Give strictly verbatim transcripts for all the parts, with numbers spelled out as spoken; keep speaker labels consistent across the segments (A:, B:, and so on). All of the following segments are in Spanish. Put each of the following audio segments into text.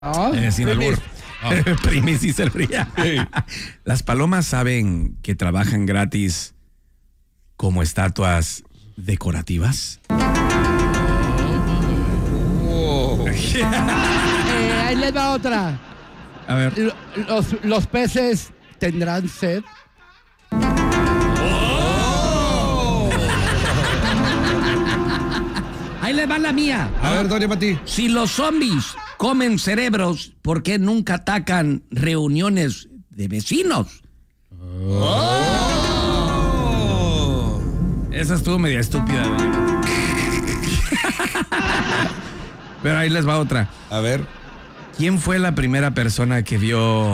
A: Oh,
B: eh, sin albur. Oh. Primis y fría. Sí. Las palomas saben que trabajan gratis como estatuas decorativas.
A: Oh. eh, ahí les va otra.
B: A ver.
A: Los, los peces tendrán sed.
B: Oh. Ahí les va la mía.
C: A ver, doña Mati.
B: Si los zombies comen cerebros, ¿por qué nunca atacan reuniones de vecinos? Oh. Esa estuvo media estúpida. Pero ahí les va otra.
C: A ver.
B: ¿Quién fue la primera persona que vio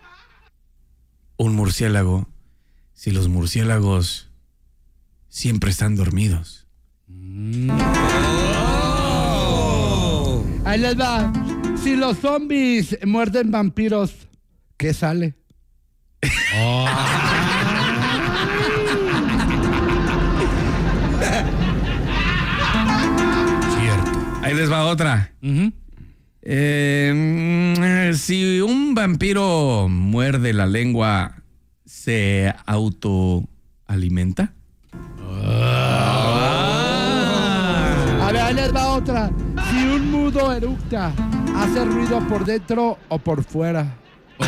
B: un murciélago si los murciélagos siempre están dormidos?
A: Oh. Ahí les va. Si los zombies muerden vampiros, ¿qué sale? Oh.
B: Cierto. Ahí les va otra. Uh-huh. Eh, si un vampiro muerde la lengua, ¿se autoalimenta?
A: Ah. A ver, ahí les va otra. Si un mudo eructa, ¿hace ruido por dentro o por fuera? Oh.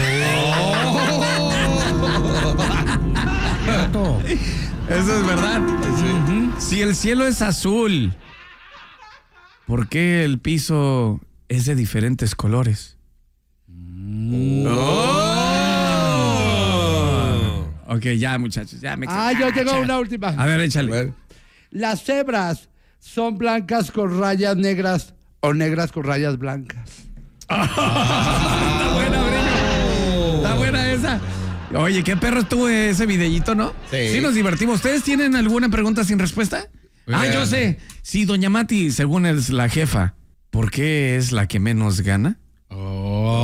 B: Eso es verdad. Sí. Uh-huh. Si el cielo es azul, ¿por qué el piso es de diferentes colores? Mm. Oh. Ok, ya, muchachos, ya me
A: Ah, yo tengo una última.
B: A ver, échale. A ver.
A: Las cebras son blancas con rayas negras o negras con rayas blancas.
B: Está buena, Brillo. Está buena esa. Oye, qué perro estuvo ese videíto, ¿no? Sí. Sí nos divertimos. ¿Ustedes tienen alguna pregunta sin respuesta? Bien. Ah, yo sé. Sí, doña Mati, según es la jefa, ¿por qué es la que menos gana?